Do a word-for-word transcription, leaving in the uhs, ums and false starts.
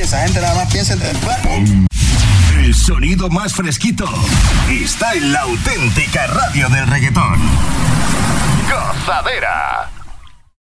Esa gente nada más piensa en... El sonido más fresquito está en la auténtica radio del reggaetón. Gozadera.